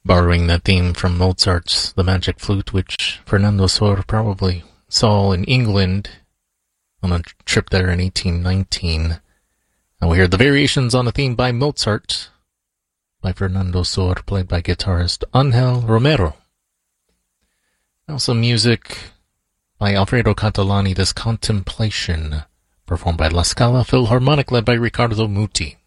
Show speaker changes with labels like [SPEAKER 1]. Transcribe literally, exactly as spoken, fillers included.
[SPEAKER 1] borrowing that theme from Mozart's The Magic Flute, which Fernando Sor probably saw in England on a trip there in eighteen nineteen. And we hear the variations on a theme by Mozart by Fernando Sor, played by guitarist Angel Romero. Now some music by Alfredo Catalani, this Contemplation, performed by La Scala Philharmonic, led by Riccardo Muti.